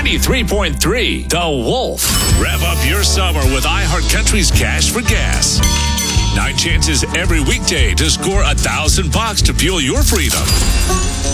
93.3 The Wolf. Rev up your summer with iHeartCountry's Cash for Gas. 9 chances every weekday to score $1,000 to fuel your freedom.